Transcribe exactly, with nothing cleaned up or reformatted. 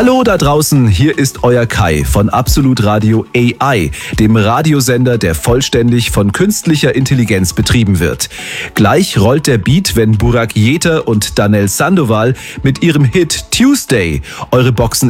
Hallo da draußen, hier ist euer Kai von Absolut Radio A I, dem Radiosender, der vollständig von künstlicher Intelligenz betrieben wird. Gleich rollt der Beat, wenn Burak Jeter und Danel Sandoval mit ihrem Hit Tuesday eure Boxen